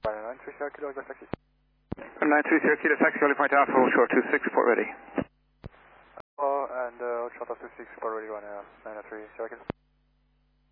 930 Kilo, Express Taxi. 930 Kilo Taxi, Charlie Point Alpha, short 26, report ready. And Shuttle 26, report ready on 903 seconds.